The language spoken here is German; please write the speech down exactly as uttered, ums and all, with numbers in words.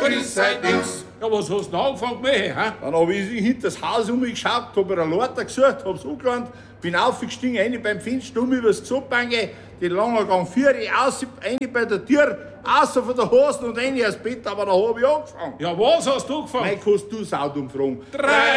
frisst halt nix. Ja, was hast du denn angefangen mit, hä? Dann hab ich hinter das Haus umgeschaut, hab mir eine Leiter gesucht, hab's angelangt, bin aufgestiegen, rein beim Fenster, um übers Gesamtbange, den langen Gang vier, raus, rein bei der Tür, außer von der Hose und rein ins Bett, aber da hab ich angefangen. Ja, was hast du angefangen? Nein, kannst du saudumm fragen. Drei